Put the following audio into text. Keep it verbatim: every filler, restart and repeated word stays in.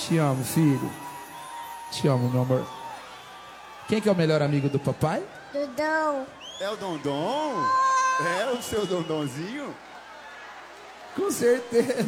Te amo, filho. Te amo, meu amor. Quem que é o melhor amigo do papai? Dodão. É o Dondon? É o seu Dondonzinho? Com certeza.